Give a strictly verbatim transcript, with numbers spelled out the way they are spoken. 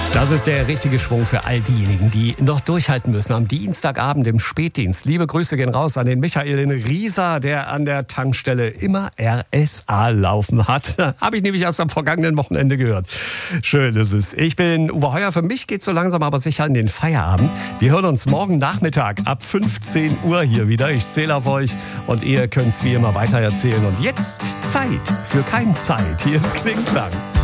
Das ist der richtige Schwung für all diejenigen, die noch durchhalten müssen am Dienstagabend im Spätdienst. Liebe Grüße gehen raus an den Michael in Riesa, der an der Tankstelle immer R S A laufen hat. Habe ich nämlich erst am vergangenen Wochenende gehört. Schön ist es. Ich bin Uwe Heuer. Für mich geht so langsam aber sicher in den Feierabend. Wir hören uns morgen Nachmittag ab fünfzehn Uhr hier wieder. Ich zähle auf euch und ihr könnt es wie immer weiter erzählen. Und jetzt Zeit für Keimzeit. Hier ist Klingklang.